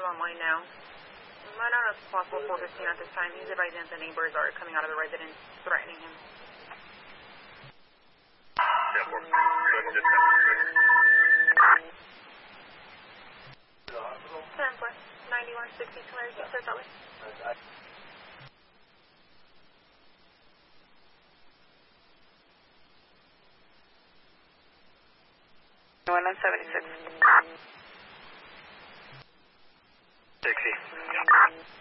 online now. I don't know if it's possible 415 at this time. He's advising that the neighbors are coming out of the residence, threatening him. Yeah, 415. Just 10-4, 9160, 200, says that way. 176. Dixie.